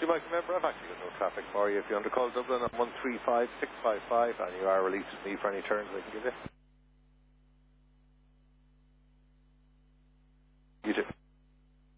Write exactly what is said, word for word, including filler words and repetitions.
Michael, remember, I've actually got no traffic for you. If you want to call Dublin on one three five six five five and you are released with me for any turns I can give you.